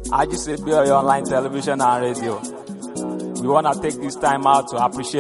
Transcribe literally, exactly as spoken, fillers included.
Ajisebi Oyo Online Television and Radio. We want to take this time out to appreciate